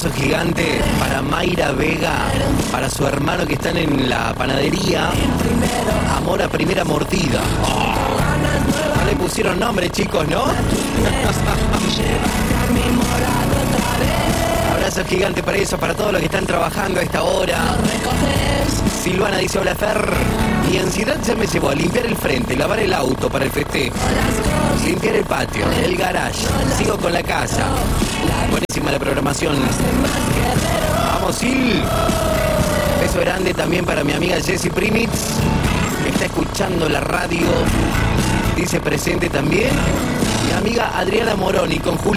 abrazo gigante para Mayra Vega, para su hermano que están en la panadería. Amor a primera mordida. Oh, no le pusieron nombre, chicos, ¿no? Abrazo gigante para eso, para todos los que están trabajando a esta hora. Silvana dice: hola Fer. Mi ansiedad ya me llevó a limpiar el frente, lavar el auto para el festejo, limpiar el patio, el garage. Sigo con la casa. Buenísima la programación. Vamos, Sil. Beso grande también para mi amiga Jessie Primitz, que está escuchando la radio. Dice presente también. Mi amiga Adriana Moroni con Julio.